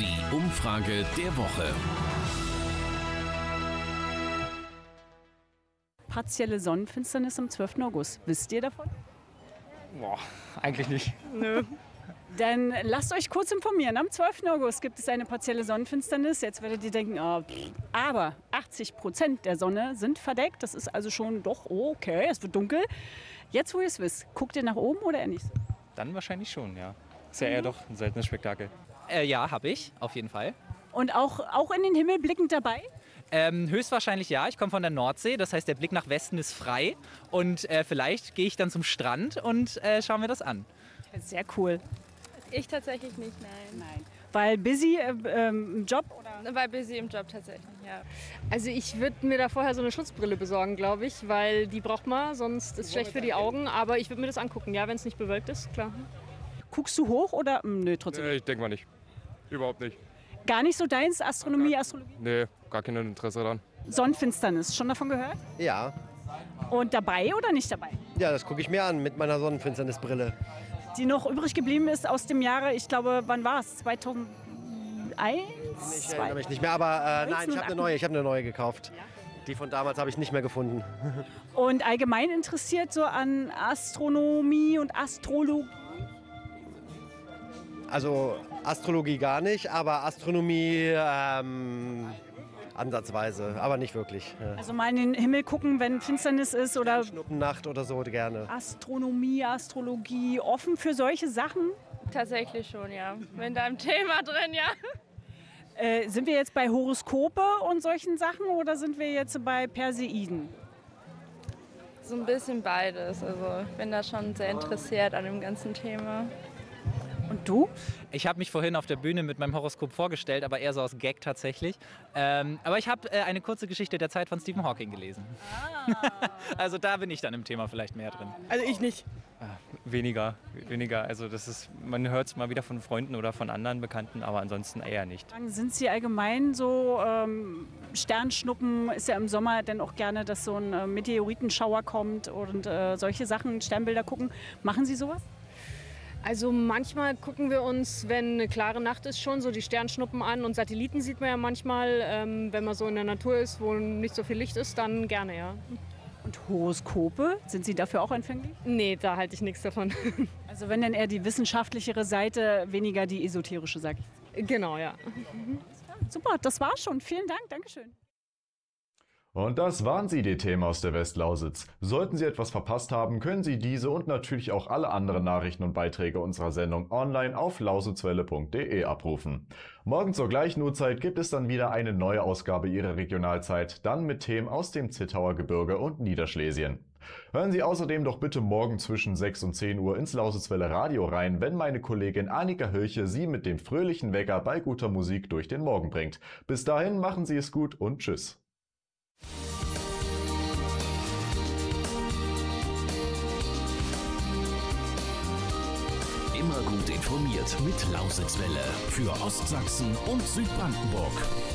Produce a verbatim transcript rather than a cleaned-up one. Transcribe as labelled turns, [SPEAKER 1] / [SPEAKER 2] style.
[SPEAKER 1] Die Umfrage der Woche.
[SPEAKER 2] Partielle Sonnenfinsternis am zwölften August. Wisst ihr davon?
[SPEAKER 3] Boah, eigentlich nicht.
[SPEAKER 2] Nö. Dann lasst euch kurz informieren. Am zwölften August gibt es eine partielle Sonnenfinsternis. Jetzt werdet ihr denken, oh, pff. aber achtzig Prozent der Sonne sind verdeckt. Das ist also schon doch okay, es wird dunkel. Jetzt, wo ihr es wisst, guckt ihr nach oben oder eher nicht so?
[SPEAKER 3] Dann wahrscheinlich schon, ja. Ist ja eher doch ein seltenes Spektakel.
[SPEAKER 4] Äh, ja, habe ich, auf jeden Fall.
[SPEAKER 2] Und auch, auch in den Himmel blickend dabei?
[SPEAKER 4] Ähm, höchstwahrscheinlich ja. Ich komme von der Nordsee, das heißt, der Blick nach Westen ist frei. Und äh, vielleicht gehe ich dann zum Strand und äh, schauen wir das an.
[SPEAKER 2] Sehr cool.
[SPEAKER 5] Ich tatsächlich nicht, nein.
[SPEAKER 2] Nein. Weil busy äh, ähm, im Job? Oder?
[SPEAKER 5] Weil busy im Job tatsächlich, ja.
[SPEAKER 6] Also ich würde mir da vorher so eine Schutzbrille besorgen, glaube ich, weil die braucht man, sonst ist es schlecht für die Augen. Aber ich würde mir das angucken, ja, wenn es nicht bewölkt ist, klar.
[SPEAKER 2] Guckst du hoch oder? Nö, trotzdem.
[SPEAKER 7] Nee, ich denke mal nicht. Überhaupt nicht.
[SPEAKER 2] Gar nicht so deins, Astronomie, Astrologie?
[SPEAKER 7] Nee, gar kein Interesse daran.
[SPEAKER 2] Sonnenfinsternis, schon davon gehört?
[SPEAKER 8] Ja.
[SPEAKER 2] Und dabei oder nicht dabei?
[SPEAKER 8] Ja, das gucke ich mir an mit meiner Sonnenfinsternisbrille.
[SPEAKER 2] Die noch übrig geblieben ist aus dem Jahre, ich glaube, wann war es? zweitausendeins?
[SPEAKER 8] Ich erinnere mich nicht mehr, aber äh, nein, ich habe eine neue, ich habe eine neue gekauft. Die von damals habe ich nicht mehr gefunden.
[SPEAKER 2] Und allgemein interessiert so an Astronomie und Astrologie?
[SPEAKER 8] Also Astrologie gar nicht, aber Astronomie ähm, ansatzweise, aber nicht wirklich. Ja.
[SPEAKER 2] Also mal in den Himmel gucken, wenn Finsternis ist oder
[SPEAKER 8] Schnuppennacht oder so gerne.
[SPEAKER 2] Astronomie, Astrologie, offen für solche Sachen?
[SPEAKER 5] Tatsächlich schon, ja. Bin da im Thema drin, ja.
[SPEAKER 2] Äh, sind wir jetzt bei Horoskope und solchen Sachen oder sind wir jetzt bei Perseiden?
[SPEAKER 5] So ein bisschen beides. Also ich bin da schon sehr interessiert an dem ganzen Thema.
[SPEAKER 2] Und du?
[SPEAKER 4] Ich habe mich vorhin auf der Bühne mit meinem Horoskop vorgestellt, aber eher so aus Gag tatsächlich. Ähm, aber ich habe äh, eine kurze Geschichte der Zeit von Stephen Hawking gelesen. Ah. Also da bin ich dann im Thema vielleicht mehr drin.
[SPEAKER 6] Also ich nicht.
[SPEAKER 3] Ah, weniger, weniger. Also das ist, man hört es mal wieder von Freunden oder von anderen Bekannten, aber ansonsten eher nicht.
[SPEAKER 2] Sind Sie allgemein so, ähm, Sternschnuppen ist ja im Sommer dann auch gerne, dass so ein äh, Meteoritenschauer kommt und äh, solche Sachen, Sternbilder gucken. Machen Sie sowas?
[SPEAKER 6] Also manchmal gucken wir uns, wenn eine klare Nacht ist, schon so die Sternschnuppen an. Und Satelliten sieht man ja manchmal, ähm, wenn man so in der Natur ist, wo nicht so viel Licht ist, dann gerne, ja.
[SPEAKER 2] Und Horoskope, sind Sie dafür auch empfänglich?
[SPEAKER 6] Nee, da halte ich nichts davon.
[SPEAKER 2] Also wenn dann eher die wissenschaftlichere Seite, weniger die esoterische, sag ich.
[SPEAKER 6] Genau, ja.
[SPEAKER 2] Super, das war's schon. Vielen Dank, Dankeschön.
[SPEAKER 9] Und das waren sie, die Themen aus der Westlausitz. Sollten Sie etwas verpasst haben, können Sie diese und natürlich auch alle anderen Nachrichten und Beiträge unserer Sendung online auf lausitzwelle punkt de abrufen. Morgen zur gleichen Uhrzeit gibt es dann wieder eine neue Ausgabe Ihrer Regionalzeit, dann mit Themen aus dem Zittauer Gebirge und Niederschlesien. Hören Sie außerdem doch bitte morgen zwischen sechs und zehn Uhr ins Lausitzwelle Radio rein, wenn meine Kollegin Annika Hirche Sie mit dem fröhlichen Wecker bei guter Musik durch den Morgen bringt. Bis dahin machen Sie es gut und tschüss.
[SPEAKER 1] Immer gut informiert mit Lausitzwelle für Ostsachsen und Südbrandenburg.